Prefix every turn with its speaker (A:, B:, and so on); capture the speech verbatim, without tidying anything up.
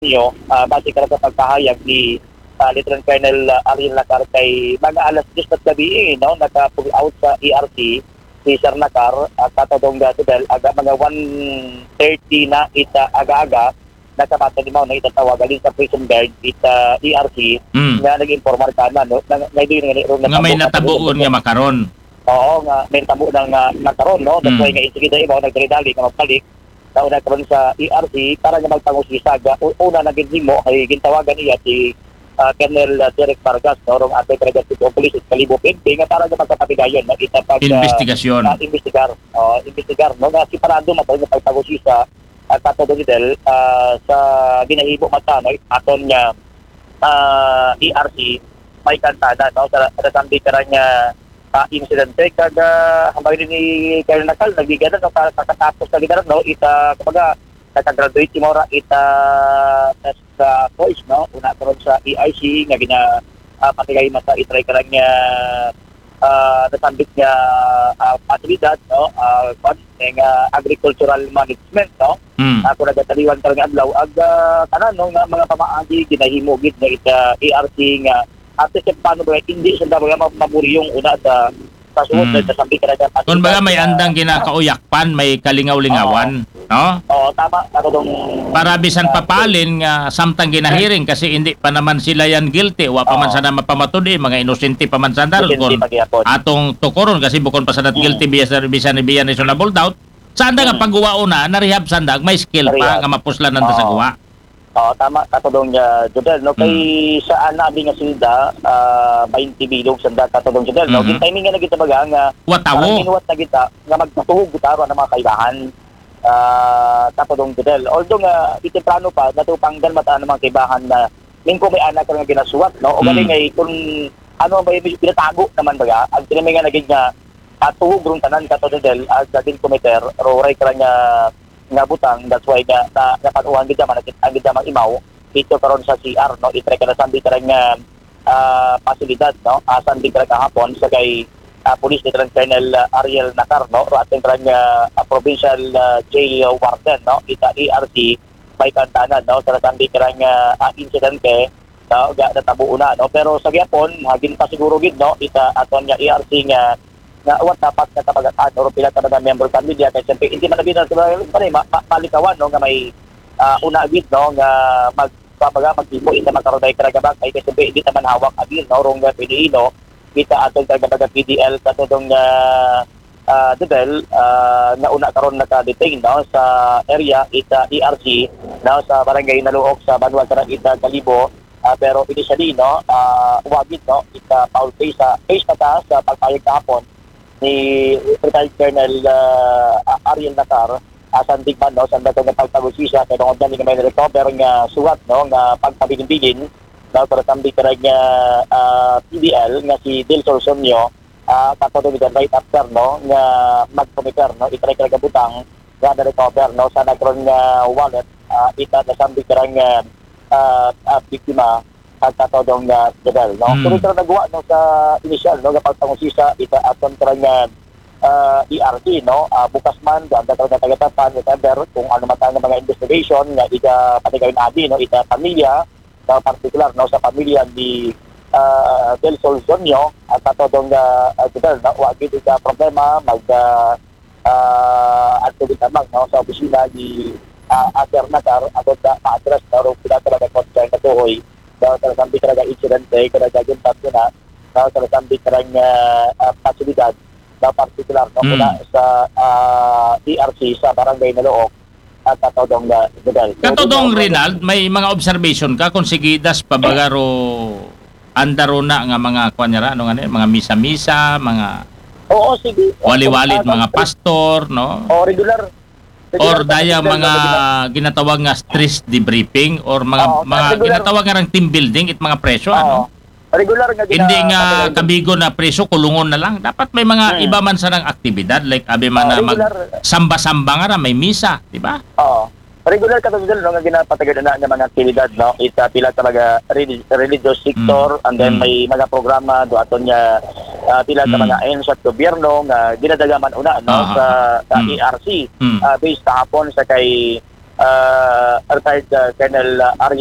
A: niyo, uh, base ka sa pagkahayag ni uh, Lieutenant Colonel uh, Ariel Nacar kay mga alas dos na gabi, no, naka-pull out sa E R C si Sir Nacar at katodong Gadel aga mga one thirty na ita aga-aga nakabato ni mo na itatawag alin sa prison guard ita E R C
B: Mm.
A: nga nag-informar ka na no na, na, na,
B: Nga may natabuon nga makaron.
A: Oo nga may tabo ng uh, nakaron no that's
B: Mm.
A: why nga isigida mo nagdali nga magpalik na una karon sa E R C para nga magpangusisa una na gid mo ay gintawagan niya si Uh, Colonel uh, Derek Vargas, no, rong ating President of Police at Kalibo P N P nga para nga magkapatigayon na kita pag uh,
B: Investigasyon.
A: uh, investigar uh, investigar no nga si parado matay nga pagpagusisa at uh, ato didel uh, sa ginahibo mata no aton nga uh, E R C may kantada no sa sa sambi karanya uh, insidente kag uh, hambay ni Colonel Nakal nagigada no para sa katapos sa lider no ita kumbaga nakagraduate mo ra ita sa voice no una karon sa E I C nga gina uh, patigay mata itry karang nga uh, nasambit nga uh, pasilidad no uh, nga agricultural management no
B: Mm.
A: ako nagataliwan karang adlaw ag uh, tanan no nga mga pamaagi ginahimo gid nga ita E R C nga at sa paano ba hindi sa mga maburyong una sa sa suod
B: Mm.
A: sa sambi karang
B: Kung baga may andang ginakauyakpan, may kalingaw-lingawan, no?
A: Oo, tama. Katodong
B: Para bisan papalin nga samtang ginahiring kasi hindi pa naman sila yan guilty, wa pa man
A: Oo.
B: sana mapamatudi, mga inosente pa man sana
A: Inosente
B: kon
A: pagyapon.
B: atong tukoron kasi bukon pa sa that
A: Mm.
B: guilty bisan bisan ni biyan reasonable doubt. Sanda nga
A: Mm.
B: pagguwa una na rehab sandag may skill pa
A: Rehab.
B: nga mapuslan nanta sa
A: Oo.
B: guwa.
A: Oo, tama. Katodong uh, Jodel. No? Kay saan nabi nga silda, uh, twenty bilog sanda katodong Jodel. No?
B: Mhm.
A: Gintay nga na kita baga nga
B: Watawo.
A: parang minuwat na kita nga magtutuhog kita ro ng mga kaibahan. Uh, katodong Jodel. Although nga itiprano pa, natupanggan mata ng mga kaibahan na lingko may anak ka nga ginasuwat. No? O
B: Mm.
A: galing ay kung ano ba yung pinatago naman baga, ang tinamay nga naging nga atuhog rong tanan katodong Jodel, ang gaging komiter, roray ka nga nga butang, that's why nga na napanuhan gid man ang gid man imaw dito karon sa C R no itry ka na sambi ka nga uh, pasilidad no asan di ka kahapon sa kay uh, Police Lieutenant Colonel uh, Ariel Nacar no ro ating nga uh, provincial uh, jail warden no ita E R C may kantanan no sa sambi ka nga uh, insidente no ga natabo una no pero sa gyapon hagin pa siguro gid no ita aton nga E R C nga nga wat dapat na kapagaan o pila ka mga member pamilya kay siyempre hindi man na binan sa ma, ma, palikawan no nga may uh, una agit no nga mag pabaga magtibo ita makaroday karagabag ay kasi siyempre hindi naman hawak agil no rong nga P D E no kita atong karagabag P D L katong nga uh, Debel uh, nga una karon naka-detain no sa area ita E R C no sa barangay Naluok sa Banwa karang ita Kalibo. Uh, pero initially no uh, wagit no ita Paul Face sa face pa sa pagpayag kahapon ni Lieutenant Colonel uh, Ariel Nacar asan digman no sa dato nga pagpagusisa kay tungod na ni may recover nga suwat no nga pagpabilin-bilin no pero tambi karag nga uh, P D L nga si Del Solsonio uh, katulad ni right after no nga magkomiter no itry karag butang nga na recover no sa nagron nga wallet uh, ita na sambi karag nga uh, uh, biktima at katodong nga Jodel no
B: Mm.
A: pero ito nagawa no sa initial no nga pagpangusisa ita aton karag nga uh, E R C no uh, bukas man ang dato na tagatatan whatever kung ano mata nga mga investigation nga ita patigay na adi no ita pamilya sa particular no sa pamilya ni uh, Del Solsonio at katodong nga uh, Jodel no wa gid ita problema mag uh, uh, at tubitamang no sa opisina ni uh, Ater Nacar ato sa ma-address no ro pila talaga concern na tuhoy daw sa sambi talaga incidente kada gagawin tatlo na daw sa sambi talaga uh, pasilidad na particular no
B: Mm.
A: mula sa uh, E R C sa barangay Naluok at katodong nga Jodel.
B: Katodong Rinald, may mga observation ka kung sigidas pabagaro andaro na nga mga kuanyara ano nga ni, mga misa-misa, mga
A: Oo, sige.
B: wali-walit
A: Uh,
B: mga pastor, no?
A: O regular.
B: Or
A: regular
B: daya
A: regular
B: mga
A: na
B: ginatawag nga stress debriefing or mga
A: Oo,
B: mga
A: regular.
B: ginatawag nga ng team building it mga preso
A: Oo.
B: ano.
A: Regular nga gina-
B: Hindi nga
A: patuloy.
B: kabigo na preso kulungon na lang. Dapat may mga
A: Hmm.
B: iba man sanang aktibidad like abi man
A: Oo,
B: na mag
A: regular.
B: samba-samba nga ra may misa, di ba?
A: Oo. Regular katulad no nga ginapatagan na ng mga aktibidad no ita pila talaga relig- religious sector
B: Mm.
A: and then
B: Mm.
A: may mga programa do aton nga uh, pila ka
B: Mm.
A: mga ayon sa gobyerno nga ginadagaman una no
B: Ah,
A: sa, sa
B: mm.
A: E R C
B: Mm.
A: uh, based kahapon sa kay uh, retired uh, Colonel uh, Arya